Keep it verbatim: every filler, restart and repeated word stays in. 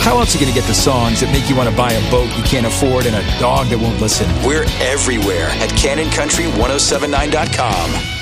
How else are you going to get the songs that make you want to buy a boat you can't afford and a dog that won't listen? We're everywhere at Cannon Country ten seventy-nine dot com.